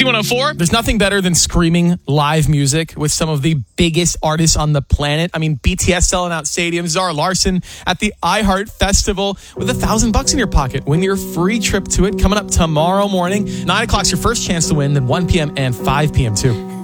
K104. There's nothing better than screaming live music with some of the biggest artists on the planet. I mean, BTS selling out stadiums, Zara Larsson at the iHeart Festival with $1,000 in your pocket. Win your free trip to it coming up tomorrow morning. 9 o'clock's your first chance to win, then 1 p.m. and 5 p.m. too.